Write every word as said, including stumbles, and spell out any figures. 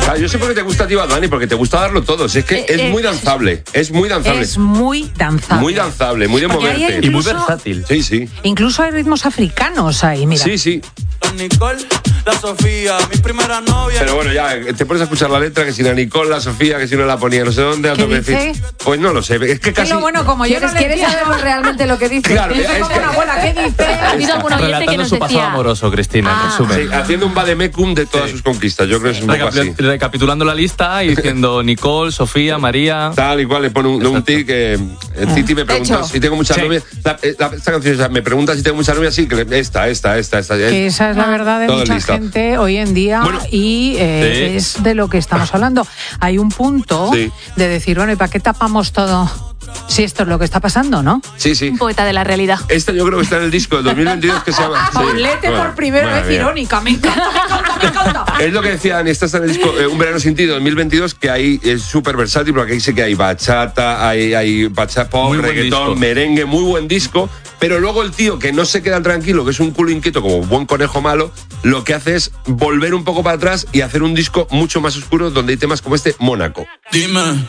Claro, yo sé por qué te gusta a ti, Bad Bunny, porque te gusta darlo todo. Si es que Eh, es eh, muy danzable, es muy danzable. Es muy danzable. Muy danzable, muy de Porque ahí moverte. hay Y muy incluso- versátil. Sí, sí. Incluso hay ritmos africanos ahí, mira. Sí, sí. La Nicole, la Sofía, mi primera novia. Pero bueno, ya te pones a escuchar la letra, que si la Nicole, la Sofía, que si no la ponía, no sé dónde. a ¿Qué tope, dice? Pues no lo sé, es que Es casi... lo bueno, como yo no ¿Quieres, le ¿quieres entiendo. saber realmente lo que dice? Claro, Dice es como que- una abuela, ¿qué dice? Ha habido algún oyente que Relatando nos su pasado decía... amoroso, Cristina, en Ah. resumen. Sí, haciendo un vademecum de todas Sí. sus conquistas. Yo creo que es un poco así. Recapi- recapitulando la lista y diciendo Nicole, Sofía, María. Tal y cual, le pone un, un tic que el Titi me pregunta Hecho. si tengo muchas Sí. novias. La- la- esta canción, o sea, me pregunta si tengo muchas novias, sí, que le- esta, esta, esta, esta. Que esa es la verdad de Todo mucha listo. gente hoy en día Bueno, y eh, sí. es de lo que estamos hablando. Hay un punto Sí. de decir, bueno, ¿y para qué tapamos todo? Si esto es lo que está pasando, ¿no? Sí, sí. Un poeta de la realidad. Esta yo creo que está en el disco del dos mil veintidós que se llama... sí. Paulete Bueno, por primera madre vez mía. irónica, me encanta, me encanta, me encanta. Es lo que decía Dani, esta está en el disco eh, Un verano sin ti de dos mil veintidós, que ahí es súper versátil, porque aquí sé que hay bachata, hay, hay bachata pop, Muy buen reggaetón, disco. merengue, muy buen disco, pero luego el tío que no se queda tranquilo, que es un culo inquieto como buen conejo malo, lo que hace es volver un poco para atrás y hacer un disco mucho más oscuro donde hay temas como este, Mónaco. Dime.